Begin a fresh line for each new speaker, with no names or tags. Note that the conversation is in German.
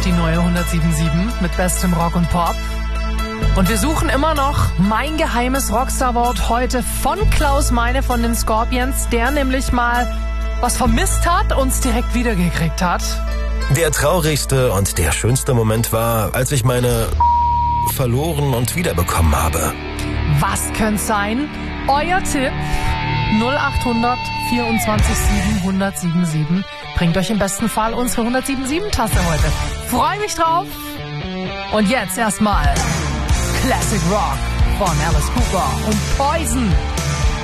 die neue 107.7 mit bestem Rock und Pop. Und wir suchen immer noch mein geheimes Rockstar-Wort heute von Klaus Meine von den Scorpions, der nämlich mal was vermisst hat, uns direkt wiedergekriegt hat.
Der traurigste und der schönste Moment war, als ich meine verloren und wiederbekommen habe.
Was könnte sein? Euer Tipp 0800 24 7 1077 bringt euch im besten Fall unsere 107.7-Tasse heute. Freue mich drauf. Und jetzt erstmal Classic Rock von Alice Cooper und Poison.